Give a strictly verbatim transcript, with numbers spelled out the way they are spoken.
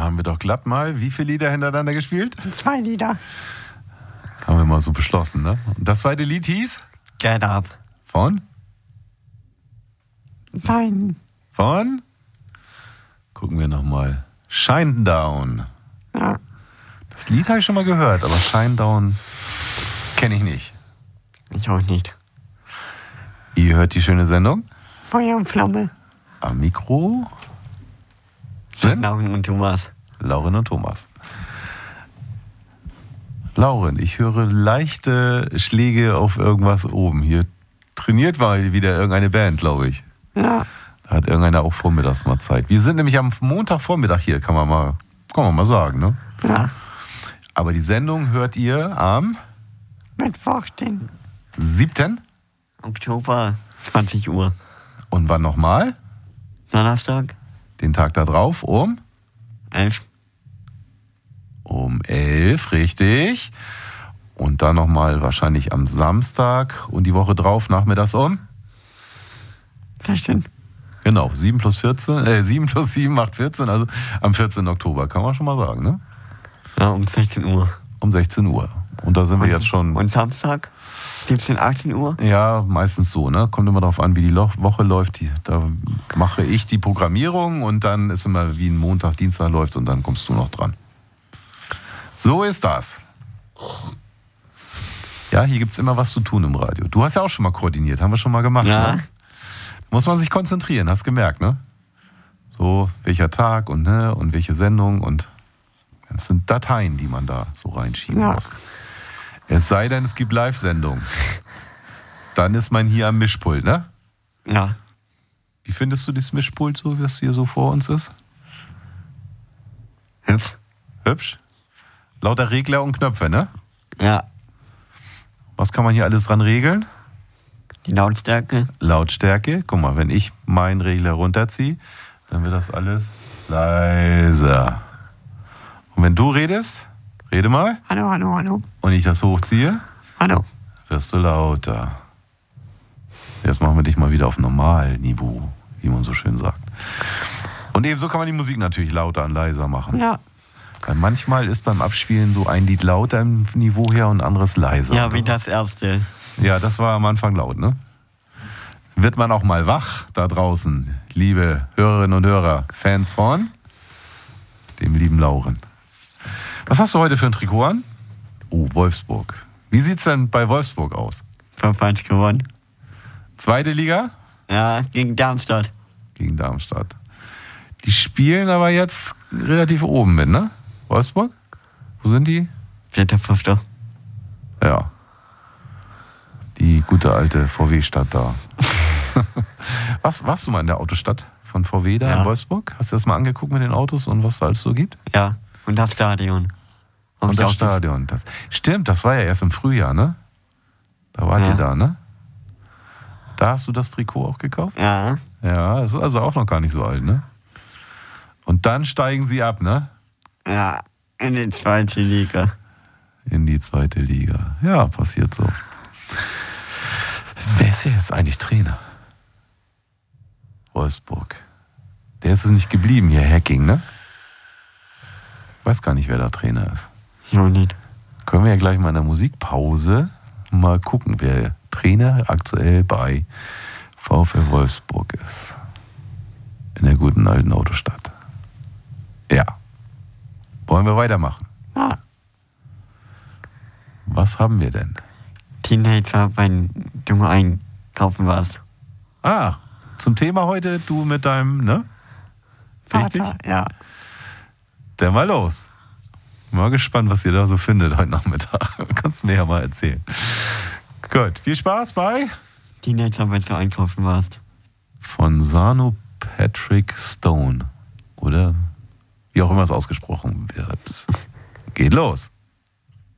haben wir doch glatt mal wie viele Lieder hintereinander gespielt? Zwei Lieder. Haben wir mal so beschlossen, ne? Und das zweite Lied hieß? Get Up. Von? Sein. Von? Gucken wir nochmal. Shinedown. Ja. Das Lied habe ich schon mal gehört, aber Shinedown kenne ich nicht. Ich auch nicht. Ihr hört die schöne Sendung? Feuer und Flamme. Am Mikro sind Lauren und Thomas. Lauren und Thomas. Lauren, ich höre leichte Schläge auf irgendwas oben. Hier trainiert mal wieder irgendeine Band, glaube ich. Ja. Da hat irgendeiner auch vormittags mal Zeit. Wir sind nämlich am Montagvormittag hier, kann man mal, kann man mal sagen, ne? Ja. Aber die Sendung hört ihr am Mittwoch, den siebten Oktober, zwanzig Uhr. Und wann nochmal? Donnerstag, Den Tag da drauf um? elf. Um elf, richtig. Und dann nochmal wahrscheinlich am Samstag und die Woche drauf nachmittags um? sechzehn. Genau, sieben plus vierzehn, äh, sieben plus sieben macht vierzehn, also am vierzehnten Oktober, kann man schon mal sagen, ne? Ja, um sechzehn Uhr. Um sechzehn Uhr. Und da sind wir jetzt schon... Und Samstag, siebzehn, achtzehn Uhr? Ja, meistens so, ne? Kommt immer darauf an, wie die Lo- Woche läuft. Die, da mache ich die Programmierung und dann ist immer wie ein Montag, Dienstag läuft und dann kommst du noch dran. So ist das. Ja, hier gibt es immer was zu tun im Radio. Du hast ja auch schon mal koordiniert, haben wir schon mal gemacht, Ja. ne? Muss man sich konzentrieren, hast gemerkt, ne? So, welcher Tag und, ne, und welche Sendung und das sind Dateien, die man da so reinschieben Ja. muss. Es sei denn, es gibt Live-Sendungen. Dann ist man hier am Mischpult, ne? Ja. Wie findest du das Mischpult so, wie es hier so vor uns ist? Hübsch. Hübsch? Lauter Regler und Knöpfe, ne? Ja. Was kann man hier alles dran regeln? Die Lautstärke. Lautstärke. Guck mal, wenn ich meinen Regler runterziehe, dann wird das alles leiser. Und wenn du redest, rede mal, Hallo, hallo, hallo. und ich das hochziehe, Hallo. wirst du lauter. Jetzt machen wir dich mal wieder auf Normalniveau, wie man so schön sagt. Und ebenso kann man die Musik natürlich lauter und leiser machen. Ja. Weil manchmal ist beim Abspielen so ein Lied lauter im Niveau her und ein anderes leiser. Ja, wie Oder das erste. so. Ja, das war am Anfang laut, ne? Wird man auch mal wach da draußen, liebe Hörerinnen und Hörer, Fans von dem lieben Lauren. Was hast du heute für ein Trikot an? Oh, Wolfsburg. Wie sieht's denn bei Wolfsburg aus? fünf eins gewonnen. Zweite Liga? Ja, gegen Darmstadt. Gegen Darmstadt. Die spielen aber jetzt relativ oben mit, ne? Wolfsburg? Wo sind die? Vierter, fünfter. Ja. Die gute alte V W-Stadt da. was, warst du mal in der Autostadt von V W da Ja. in Wolfsburg? Hast du das mal angeguckt mit den Autos und was da alles so gibt? Ja. Und das Stadion. Hab Und ich das auch Stadion. Das, stimmt, das war ja erst im Frühjahr, ne? Da wart Ja. ihr da, ne? Da hast du das Trikot auch gekauft? Ja. Ja, das ist also auch noch gar nicht so alt, ne? Und dann steigen sie ab, ne? Ja. In die zweite Liga. In die zweite Liga. Ja, passiert so. Wer ist ja jetzt eigentlich Trainer? Wolfsburg. Der ist es nicht geblieben hier, Hacking, ne? Ich weiß gar nicht, wer da Trainer ist. Ich auch nicht. Können wir ja gleich mal in der Musikpause mal gucken, wer Trainer aktuell bei VfL Wolfsburg ist. In der guten alten Autostadt. Ja. Wollen wir weitermachen? Ja. Was haben wir denn? Teenager beim Junge einkaufen warst. Ah, zum Thema heute, du mit deinem, ne? Richtig? Vater, ja. Dann mal los. Mal gespannt, was ihr da so findet heute Nachmittag. Kannst du mir ja mal erzählen. Gut, viel Spaß bei Teenager, wenn du einkaufen warst. von Sano Patrick Stone. Oder wie auch immer es ausgesprochen wird. Geht los.